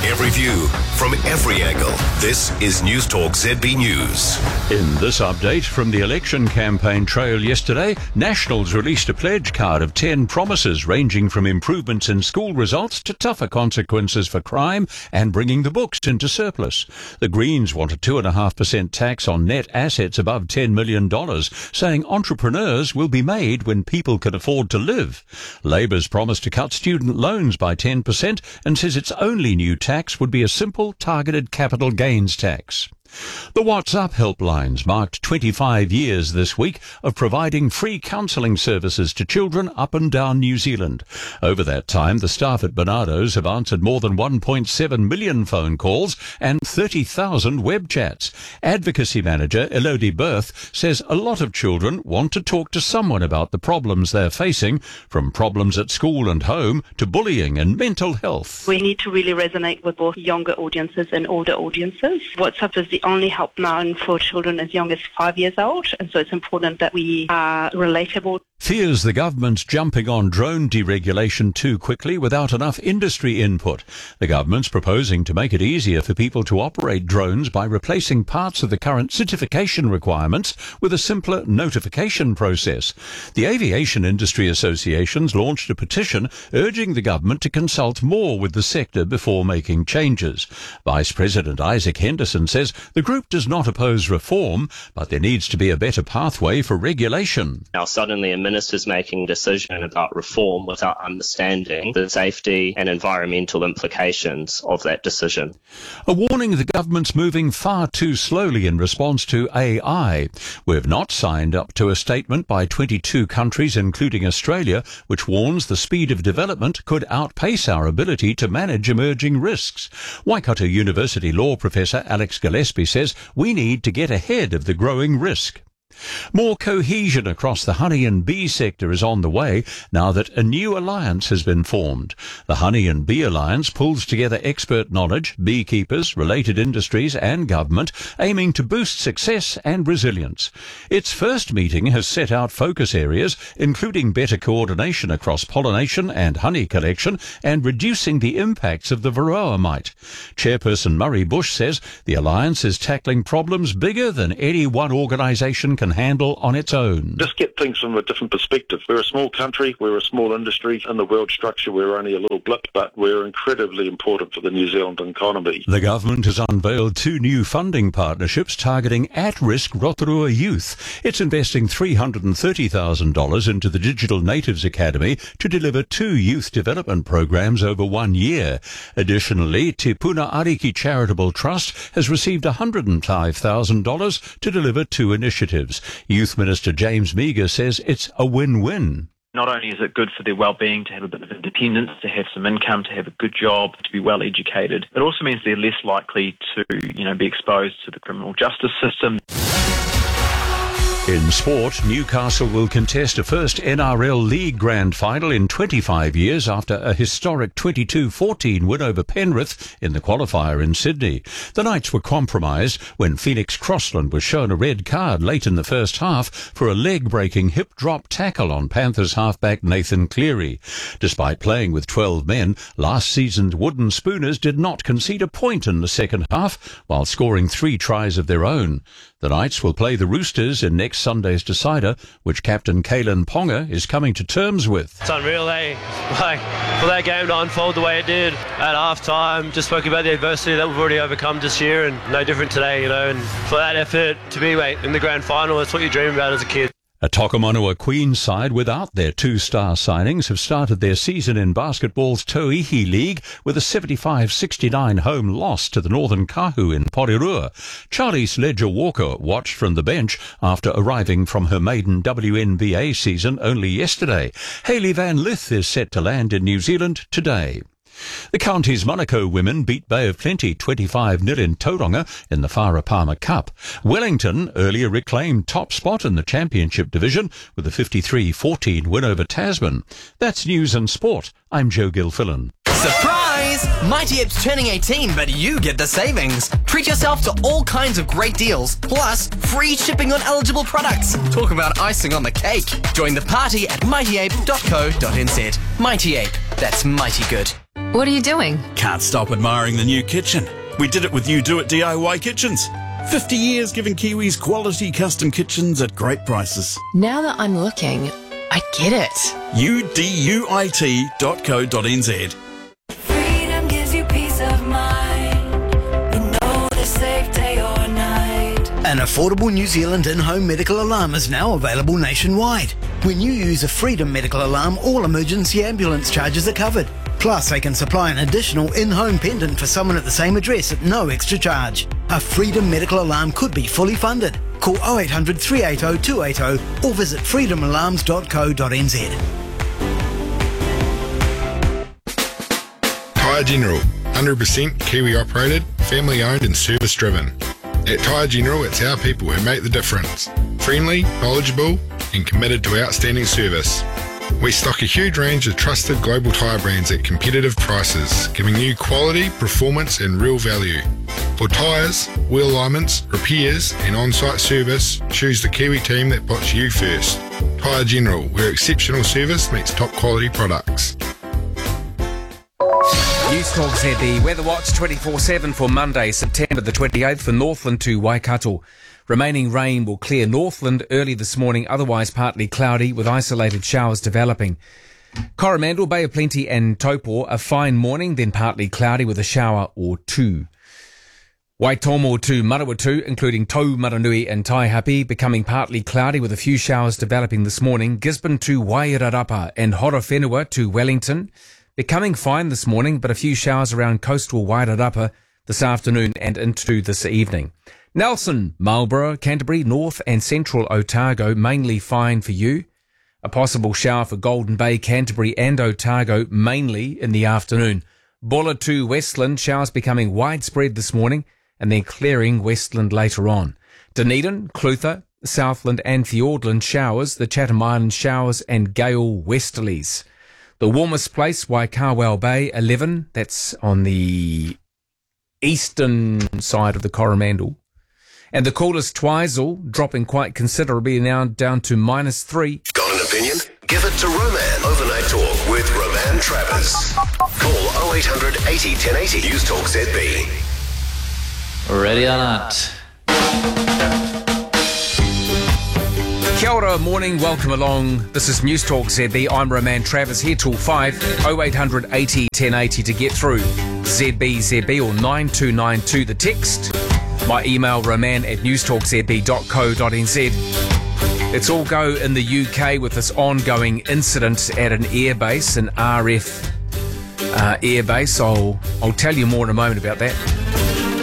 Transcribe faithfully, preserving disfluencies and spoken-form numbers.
Every view, from every angle. This is News Talk Z B News. In this update from the election campaign trail yesterday, Nationals released a pledge card of ten promises ranging from improvements in school results to tougher consequences for crime and bringing the books into surplus. The Greens want a two point five percent tax on net assets above ten million dollars, saying entrepreneurs will be made when people can afford to live. Labour's promised to cut student loans by ten percent and says its only new tax would be a simple, targeted capital gains tax. The WhatsApp helplines marked twenty-five years this week of providing free counselling services to children up and down New Zealand. Over that time, the staff at Barnardo's have answered more than one point seven million phone calls and thirty thousand web chats. Advocacy manager Elodie Berth says a lot of children want to talk to someone about the problems they're facing, from problems at school and home to bullying and mental health. We need to really resonate with both younger audiences and older audiences. WhatsApp is the only helpline for children as young as five years old, and so it's important that we are relatable. Fears the government's jumping on drone deregulation too quickly without enough industry input. The government's proposing to make it easier for people to operate drones by replacing parts of the current certification requirements with a simpler notification process. The Aviation Industry Associations launched a petition urging the government to consult more with the sector before making changes. Vice President Isaac Henderson says the group does not oppose reform, but there needs to be a better pathway for regulation. Now suddenly a minister's making a decision about reform without understanding the safety and environmental implications of that decision. A warning the government's moving far too slowly in response to A I. We've not signed up to a statement by twenty-two countries, including Australia, which warns the speed of development could outpace our ability to manage emerging risks. Waikato University law professor Alex Gillespie says we need to get ahead of the growing risk. More cohesion across the honey and bee sector is on the way now that a new alliance has been formed. The Honey and Bee Alliance pulls together expert knowledge, beekeepers, related industries and government, aiming to boost success and resilience. Its first meeting has set out focus areas, including better coordination across pollination and honey collection and reducing the impacts of the varroa mite. Chairperson Murray Bush says the alliance is tackling problems bigger than any one organisation can handle on its own. Just get things from a different perspective. We're a small country, we're a small industry. In the world structure, we're only a little blip, but we're incredibly important for the New Zealand economy. The government has unveiled two new funding partnerships targeting at-risk Rotorua youth. It's investing three hundred thirty thousand dollars into the Digital Natives Academy to deliver two youth development programs over one year. Additionally, Te Puna Ariki Charitable Trust has received one hundred five thousand dollars to deliver two initiatives. Youth Minister James Meagher says it's a win-win. Not only is it good for their well-being to have a bit of independence, to have some income, to have a good job, to be well educated, it also means they're less likely to, you know, be exposed to the criminal justice system. In sport, Newcastle will contest a first N R L League Grand Final in twenty-five years after a historic twenty-two fourteen win over Penrith in the qualifier in Sydney. The Knights were compromised when Phoenix Crossland was shown a red card late in the first half for a leg-breaking hip-drop tackle on Panthers halfback Nathan Cleary. Despite playing with twelve men, last season's Wooden Spooners did not concede a point in the second half while scoring three tries of their own. The Knights will play the Roosters in next Sunday's decider, which captain Kalen Ponga is coming to terms with. It's unreal, eh? Like, for that game to unfold the way it did at half-time, just spoke about the adversity that we've already overcome this year, and no different today, you know, and for that effort to be, mate, in the grand final, that's what you dream about as a kid. A Tokomanua Queens side without their two-star signings have started their season in basketball's Tauihi League with a seventy-five sixty-nine home loss to the Northern Kahu in Porirua. Charlize Ledger-Walker watched from the bench after arriving from her maiden W N B A season only yesterday. Hayley Van Lith is set to land in New Zealand today. The county's Manukau women beat Bay of Plenty twenty-five nil in Tauranga in the Farah-Palmer Cup. Wellington earlier reclaimed top spot in the Championship division with a fifty-three fourteen win over Tasman. That's news and sport. I'm Joe Gilfillan. Surprise! Mighty Apes turning eighteen, but you get the savings. Treat yourself to all kinds of great deals, plus free shipping on eligible products. Talk about icing on the cake. Join the party at mighty ape dot co dot n z. Mighty Ape, that's mighty good. What are you doing? Can't stop admiring the new kitchen. We did it with You Do It D I Y Kitchens. fifty years giving Kiwis quality custom kitchens at great prices. Now that I'm looking, I get it. U D U I T dot co dot n z. Freedom gives you peace of mind. You know the safe day or night. An affordable New Zealand in-home medical alarm is now available nationwide. When you use a Freedom medical alarm, all emergency ambulance charges are covered. Plus, they can supply an additional in-home pendant for someone at the same address at no extra charge. A Freedom medical alarm could be fully funded. Call oh eight hundred, three eight oh, two eight oh or visit freedom alarms dot co dot n z. Tyre General, one hundred percent Kiwi operated, family owned and service driven. At Tyre General, it's our people who make the difference. Friendly, knowledgeable and committed to outstanding service. We stock a huge range of trusted global tyre brands at competitive prices, giving you quality, performance and real value. For tyres, wheel alignments, repairs and on-site service, choose the Kiwi team that puts you first. Tyre General, where exceptional service meets top quality products. News Talk Z B Weather Watch twenty-four seven for Monday, September the twenty-eighth for Northland to Waikato. Remaining rain will clear Northland early this morning, otherwise partly cloudy with isolated showers developing. Coromandel, Bay of Plenty and Taupo, a fine morning, then partly cloudy with a shower or two. Waitomo to Manawatu, including Taumaranui and Taihape, becoming partly cloudy with a few showers developing this morning. Gisborne to Wairarapa and Horowhenua to Wellington, becoming fine this morning, but a few showers around coastal Wairarapa this afternoon and into this evening. Nelson, Marlborough, Canterbury, North and Central Otago, mainly fine for you. A possible shower for Golden Bay, Canterbury and Otago, mainly in the afternoon. Bulla to Westland, showers becoming widespread this morning and then clearing Westland later on. Dunedin, Clutha, Southland and Fiordland showers, the Chatham Islands showers and gale westerlies. The warmest place, Waikawau Bay, eleven, that's on the eastern side of the Coromandel. And the coolest, Twizel, dropping quite considerably now down to minus three. Got an opinion? Give it to Roman. Overnight Talk with Roman Travers. Call oh eight hundred, eighty, ten eighty. News Talk Z B. Ready or not. Kia ora, morning, welcome along. This is News Talk Z B. I'm Roman Travers, here till five. oh eight hundred, eighty, ten eighty to get through. Z B Z B or nine two nine two the text. My email, roman at newstalkzb dot co dot n z. Let's all go in the U K with this ongoing incident at an airbase, an R F uh, airbase. I'll, I'll tell you more in a moment about that.